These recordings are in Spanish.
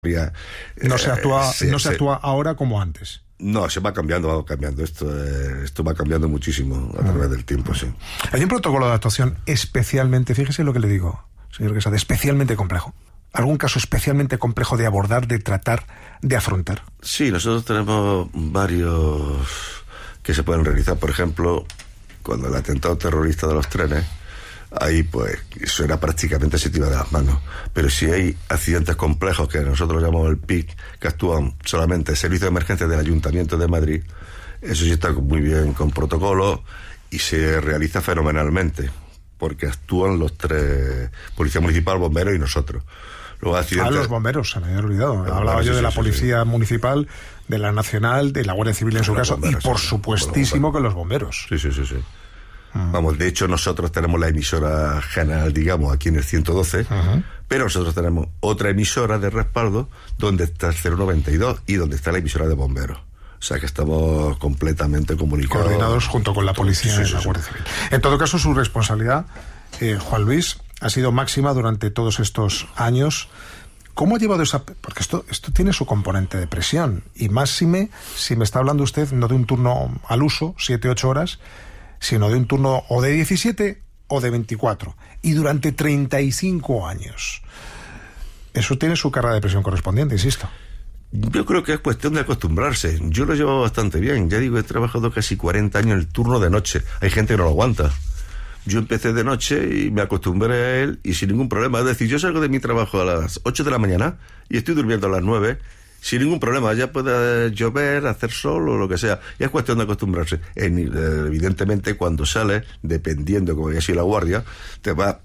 No se actúa ahora como antes. No, se va cambiando. Esto va cambiando muchísimo a través del tiempo, sí. Hay un protocolo de actuación especialmente, fíjese lo que le digo, señor Quesada, especialmente complejo. ¿Algún caso especialmente complejo de abordar, de tratar, de afrontar? Sí, nosotros tenemos varios que se pueden realizar. Por ejemplo, cuando el atentado terrorista de los trenes, ahí pues eso era prácticamente se te iba de las manos. Pero si hay accidentes complejos, que nosotros llamamos el PIC, que actúan solamente el Servicio de Emergencias del Ayuntamiento de Madrid, eso sí está muy bien con protocolo y se realiza fenomenalmente, porque actúan los tres, Policía Municipal, Bomberos y nosotros. Los bomberos, se me había olvidado. Hablaba yo de la Policía Municipal, de la Nacional, de la Guardia Civil en su caso, y por supuestísimo que los bomberos. Sí. Vamos, de hecho nosotros tenemos la emisora general, digamos, aquí en el 112, pero nosotros tenemos otra emisora de respaldo donde está el 092 y donde está la emisora de bomberos. O sea que estamos completamente comunicados. Coordinados junto con la policía y la Guardia Civil. En todo caso, su responsabilidad, Juan Luis, ha sido máxima durante todos estos años. ¿Cómo ha llevado esa...? Porque esto tiene su componente de presión. Y máxime, si me está hablando usted no de un turno al uso, 7-8 horas, sino de un turno o de 17 o de 24. Y durante 35 años. Eso tiene su carga de presión correspondiente, insisto. Yo creo que es cuestión de acostumbrarse. Yo lo llevo bastante bien. Ya digo, he trabajado casi 40 años en el turno de noche. Hay gente que no lo aguanta. Yo empecé de noche y me acostumbré a él y sin ningún problema. Es decir, yo salgo de mi trabajo a las 8 de la mañana y estoy durmiendo a las 9 sin ningún problema. Ya puede llover, hacer sol o lo que sea. Y es cuestión de acostumbrarse. Evidentemente, cuando sales, dependiendo como haya sido la guardia, te va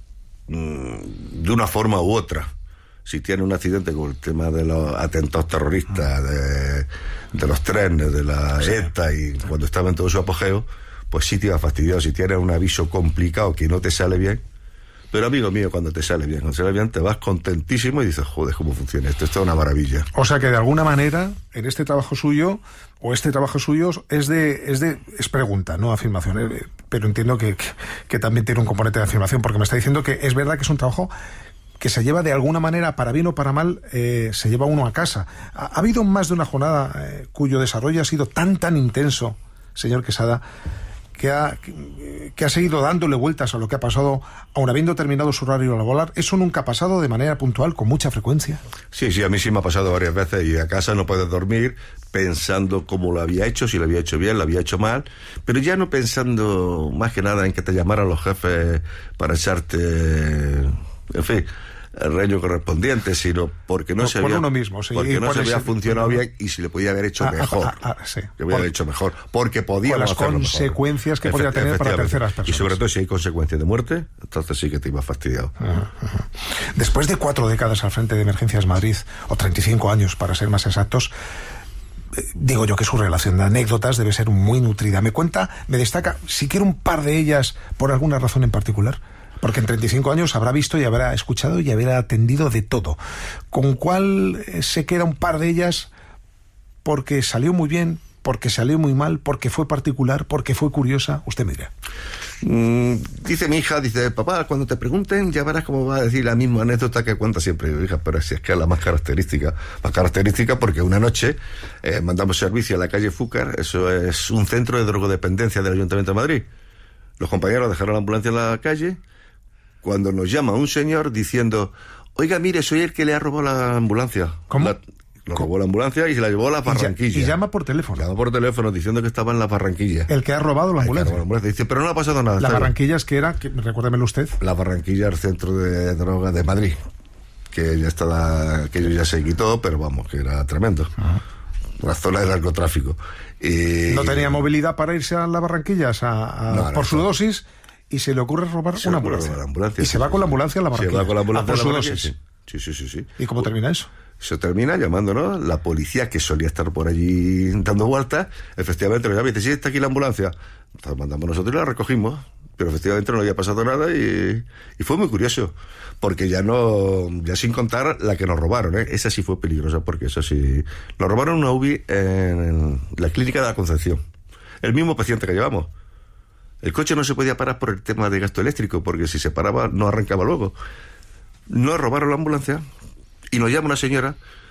de una forma u otra. Si tiene un accidente con el tema de los atentados terroristas, de los trenes, de la ETA y cuando estaba en todo su apogeo, pues sí te iba fastidiado. Si tienes un aviso complicado que no te sale bien, pero amigo mío, cuando te sale bien, te vas contentísimo y dices, joder, ¿cómo funciona esto? Esto es una maravilla. O sea que de alguna manera, en este trabajo suyo, es pregunta, no afirmación, pero entiendo que también tiene un componente de afirmación, porque me está diciendo que es verdad que es un trabajo que se lleva de alguna manera, para bien o para mal, se lleva uno a casa. ¿Ha habido más de una jornada cuyo desarrollo ha sido tan intenso, señor Quesada, que ha seguido dándole vueltas a lo que ha pasado, aun habiendo terminado su horario laboral? ¿Eso nunca ha pasado de manera puntual, con mucha frecuencia? Sí, a mí sí me ha pasado varias veces y a casa no puedes dormir pensando cómo lo había hecho, si lo había hecho bien, lo había hecho mal, pero ya no pensando más que nada en que te llamaran los jefes para echarte, en fin, el reño correspondiente, sino porque no se había, uno mismo, sí, porque no se había funcionado bien y si le podía haber hecho mejor. Sí. Le podía haber hecho mejor, porque podíamos hacerlo mejor. Las consecuencias que podía tener para terceras personas. Y sobre todo si hay consecuencias de muerte, entonces sí que te iba fastidiado. Después de 4 décadas al frente de Emergencias Madrid, o 35 años para ser más exactos, digo yo que su relación de anécdotas debe ser muy nutrida. Me destaca, si quiere, un par de ellas por alguna razón en particular. Porque en 35 años habrá visto y habrá escuchado y habrá atendido de todo. ¿Con cuál se queda un par de ellas porque salió muy bien, porque salió muy mal, porque fue particular, porque fue curiosa? Usted me dirá. Dice mi hija, papá, cuando te pregunten ya verás cómo va a decir la misma anécdota que cuenta siempre. Yo, hija, pero si es que es la más característica porque una noche mandamos servicio a la calle Fúcar. Eso es un centro de drogodependencia del Ayuntamiento de Madrid. Los compañeros dejaron la ambulancia en la calle cuando nos llama un señor diciendo, oiga, mire, soy el que le ha robado la ambulancia. ¿Cómo? Robó la ambulancia y se la llevó a las Barranquillas. Y llama por teléfono. Llama por teléfono diciendo que estaba en las Barranquillas. El que ha robado la ambulancia. Dice, pero no le ha pasado nada. ¿Las Barranquillas qué era? Recuérdemelo usted. Las Barranquillas, el centro de drogas de Madrid. Que ya estaba, que ya se quitó, pero vamos, que era tremendo. Una zona de narcotráfico. No tenía movilidad para irse a las Barranquillas por su dosis. Y se le ocurre robar una ambulancia. Y se va con la ambulancia a la Barranquilla. Se va con la ambulancia por su dosis. Sí. ¿Y cómo termina eso? Se termina llamándonos la policía, que solía estar por allí dando vueltas. Efectivamente nos llama y dice, sí, está aquí la ambulancia. Entonces mandamos nosotros y la recogimos. Pero efectivamente no había pasado nada y fue muy curioso. Porque ya sin contar la que nos robaron, esa sí fue peligrosa, porque eso sí. Nos robaron una UBI en la clínica de la Concepción. El mismo paciente que llevamos. El coche no se podía parar por el tema de gasto eléctrico, porque si se paraba no arrancaba luego. Nos robaron la ambulancia y nos llama una señora